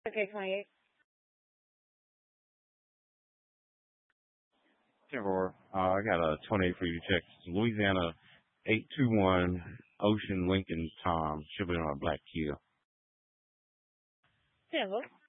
Okay, Kanye. Trevor, I got a 28 for you to check. Louisiana 821 Ocean Lincoln Tom. Should be on a black Kia. Trevor.